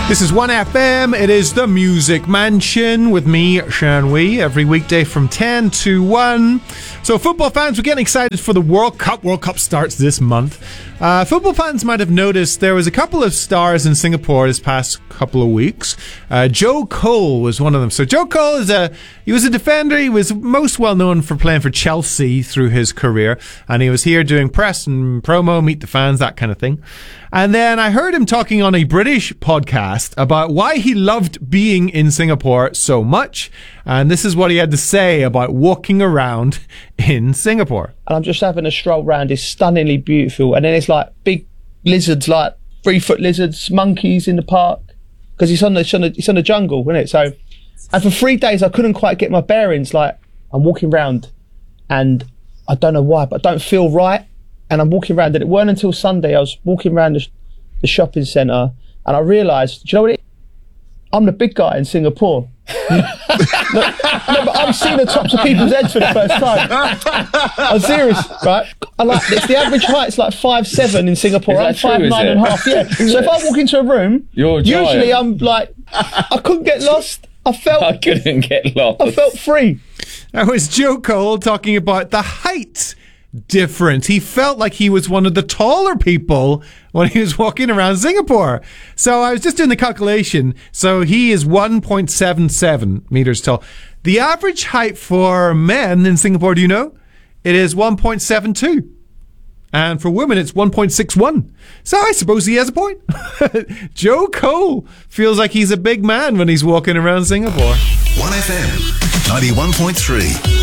This is 1FM. It is the Music Mansion with me, Shan Wee, every weekday from 10 to 1. So football fans, we're getting excited for the World Cup. World Cup starts this month. Football fans might have noticed there was a couple of stars in Singapore this past couple of weeks. Joe Cole was one of them. So Joe Cole he was a defender. He was most well known for playing for Chelsea through his career. And he was here doing press and promo, meet the fans, that kind of thing. And then I heard him talking on a British podcast about why he loved being in Singapore so much. And this is what he had to say about walking around in Singapore. And I'm just having a stroll around. It's stunningly beautiful. And then it's like big lizards, like 3-foot lizards, monkeys in the park. Because it's on the jungle, isn't it? So, and for 3 days, I couldn't quite get my bearings. Like, I'm walking around and I don't know why, but I don't feel right. And I'm walking around, and it weren't until Sunday I was walking around the shopping centre, and I realised, do you know what it is? I'm the big guy in Singapore. No, but I'm seeing the tops of people's heads for the first time. I'm serious, right? It's the average height's like 5'7" in Singapore. I'm 5'9.5". Yeah. So if I walk into a room, usually I'm like, I couldn't get lost. I couldn't get lost. I felt free. That was Joe Cole talking about the height difference. He felt like he was one of the taller people when he was walking around Singapore. So I was just doing the calculation. So he is 1.77 meters tall. The average height for men in Singapore, do you know? It is 1.72. And for women, it's 1.61. So I suppose he has a point. Joe Cole feels like he's a big man when he's walking around Singapore. 1FM 91.3.